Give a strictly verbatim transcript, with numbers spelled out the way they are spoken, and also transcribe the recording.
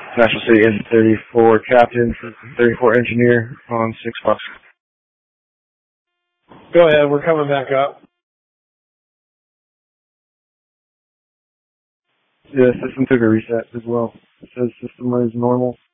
National City Engine thirty-four Captain for thirty-four Engineer on six Fox. Go ahead, we're coming back up. The system took a reset as well. It says system is normal.